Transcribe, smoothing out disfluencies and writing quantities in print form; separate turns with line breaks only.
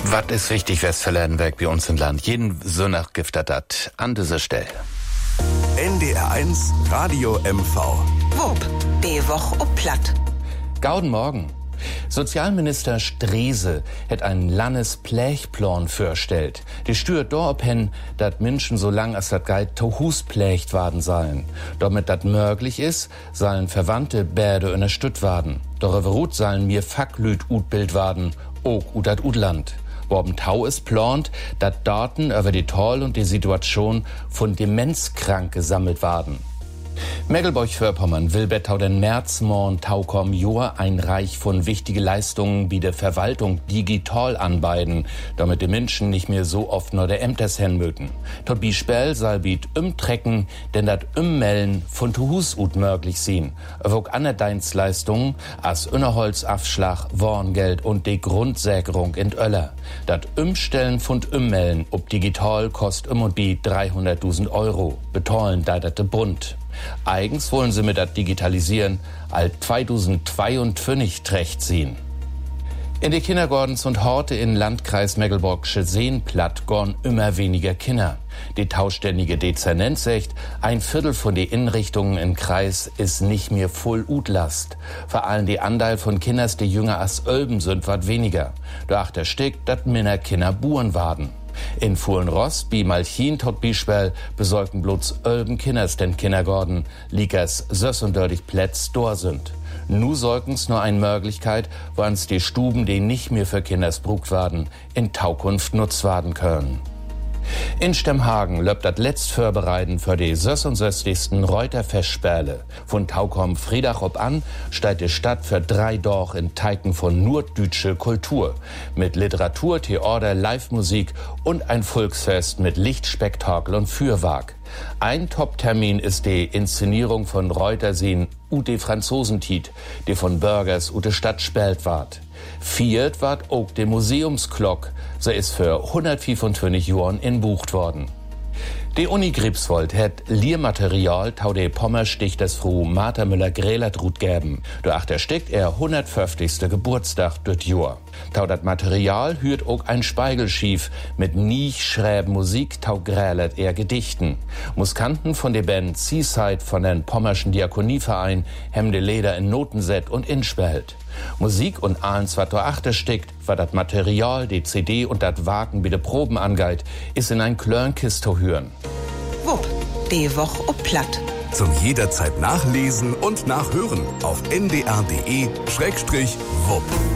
Was ist wichtig, Westfalen-Werk bei uns im Land? Jeden Sonntag gibt das an dieser Stelle.
NDR1 Radio MV.
Wupp, die Woche ob Platt.
Gauden Morgen. Sozialminister Strese hat einen Landesplächplan vorgestellt. Die stört dort hin, dass Menschen so lang als das Geld to Hus plächt werden sollen. Damit das möglich ist, sollen Verwandte Bäde unterstützt werden. Darüber ruht sollen mir Facklüt utbild werden, auch ut dat Utland. Worben Tau ist plant, dass Daten über die Toll und die Situation von Demenzkrank gesammelt werden. Mecklenburg-Vorpommern will bei den Märzmorgen Taukom Jahr ein Reich von wichtige Leistungen wie der Verwaltung digital anbeiden, damit die Menschen nicht mehr so oft nur der Ämters hinmöten. Tot bi Spell soll biet Trecken, denn dat Melden von Tuhus ut möglich sein. Auch andere Dienstleistungen als Unterholzabschlag, Warngeld und die Grundsägerung in Öller. Dat Stellen von Melden ob digital kostet und bi 300.000 Euro. Betollen da dat de Bund. Eigens wollen sie mit das Digitalisieren all 2022 trecht ziehen. In die Kindergordens und Horte in Landkreis Mecklenburgische Seenplatt gorn immer weniger Kinder. Die tauständige Dezernent sagt, 1/4 von den Innenrichtungen im Kreis ist nicht mehr voll Utlast. Vor allem die Anteil von Kinders, die jünger als Ölben sind, wat weniger. Durch der Stick, dat minner Kinder buren waren. In Fuhlenrost, bi Malchin tot Bischwell, besorgten bloß 11 Kinders den Kindergarten, liegers sös und dördig Plätz dor sind. Nu sorgen's nur eine Möglichkeit, wo ans die Stuben, die nicht mehr für Kinders brugt werden, in Taukunft nutzt werden können. In Stemhagen löbt das letzt Vorbereiten für die 66. Reuter-Festspiele. Von Taukom Friedach ob an steigt die Stadt für 3 Dorf in Teiken von nur dütsche Kultur. Mit Literatur, Theater, Live-Musik und ein Volksfest mit Lichtspektakel und Fürwerk. Ein Top-Termin ist die Inszenierung von Reutersien Ute Franzosentiet, die von Bürgers Ute Stadt spelt ward. Viert ward auch die Museumsglock, so ist für 125 Jahren inbucht worden. Die Uni Greifswald hat Lehrmaterial tau de Pommerstichters Frau Martha Müller-Grählert geben. Durch der steckt 150. Geburtstag dort Jahr. Tau dat Material hürt auch ein Speigelschief mit nicht schräb Musik tau Grählert Gedichten. Musikanten von der Band Seaside von den Pommerschen Diakonieverein hem de Leder in Notenset und inspelt. Musik und allens wat do achtersteckt, war dat Material, die CD und dat Wagen wie de Proben angeit, ist in ein Klörnkist zu hören.
Wupp, die Woche ob Platt.
Zum jederzeit nachlesen und nachhören auf ndr.de/wupp.